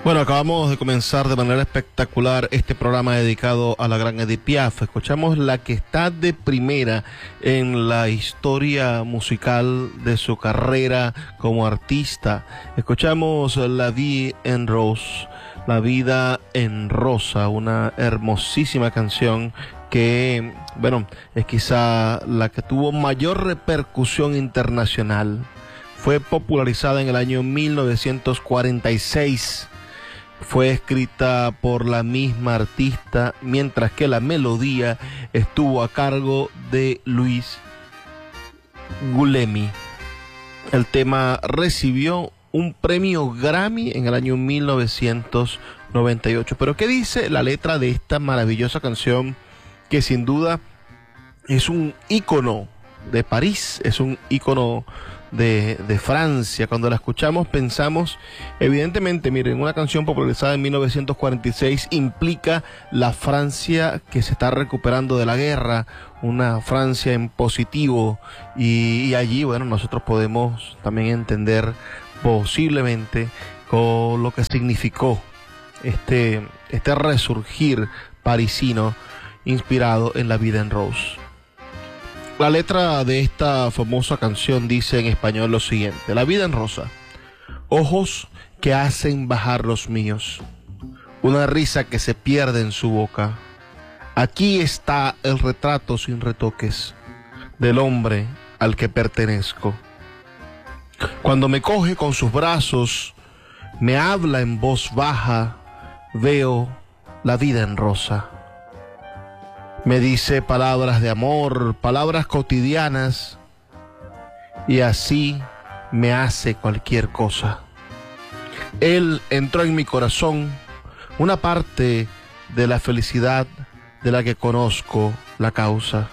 Bueno, acabamos de comenzar de manera espectacular este programa dedicado a la gran Edith Piaf. Escuchamos la que está de primera en la historia musical de su carrera como artista. Escuchamos La Vie en Rose, La Vida en Rosa, una hermosísima canción que, bueno, es quizá la que tuvo mayor repercusión internacional. Fue popularizada en el año 1946. Fue escrita por la misma artista, mientras que la melodía estuvo a cargo de Luis Guillaume. El tema recibió un premio Grammy en el año 1998. Pero ¿qué dice la letra de esta maravillosa canción? Que sin duda es un ícono de París, es un ícono de Francia. Cuando la escuchamos pensamos, evidentemente, miren, una canción popularizada en 1946 implica la Francia que se está recuperando de la guerra, una Francia en positivo, y allí, bueno, nosotros podemos también entender posiblemente con lo que significó este resurgir parisino inspirado en La Vida en Rose. La letra de esta famosa canción dice en español lo siguiente: La vida en rosa, ojos que hacen bajar los míos, una risa que se pierde en su boca. Aquí está el retrato sin retoques del hombre al que pertenezco. Cuando me coge con sus brazos, me habla en voz baja, veo la vida en rosa. Me dice palabras de amor, palabras cotidianas, y así me hace cualquier cosa. Él entró en mi corazón, una parte de la felicidad de la que conozco la causa.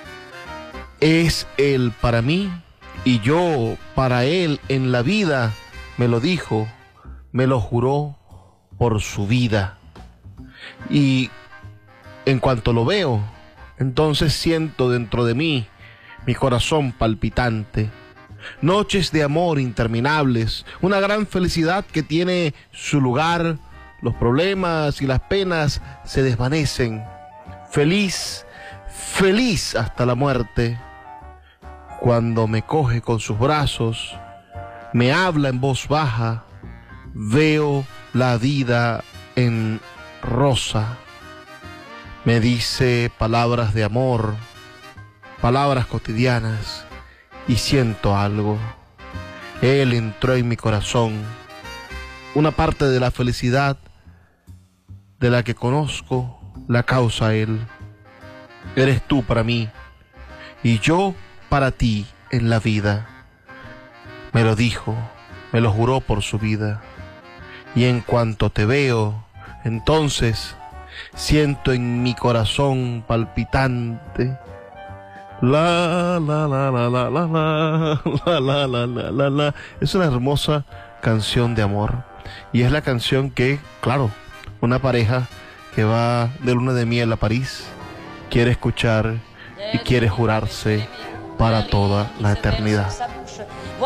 Es él para mí y yo para él en la vida, me lo dijo, me lo juró por su vida. Y en cuanto lo veo, entonces siento dentro de mí mi corazón palpitante. Noches de amor interminables, una gran felicidad que tiene su lugar. Los problemas y las penas se desvanecen. Feliz, feliz hasta la muerte. Cuando me coge con sus brazos, me habla en voz baja, veo la vida en rosa. Me dice palabras de amor, palabras cotidianas, y siento algo. Él entró en mi corazón, una parte de la felicidad de la que conozco la causa él. Eres tú para mí y yo para ti en la vida. Me lo dijo, me lo juró por su vida. Y en cuanto te veo, entonces siento en mi corazón palpitante. La la la la la la la la la la la la la. Es una hermosa canción de amor. Y es la canción que, claro, una pareja que va de luna de miel a París quiere escuchar y quiere jurarse para toda la eternidad.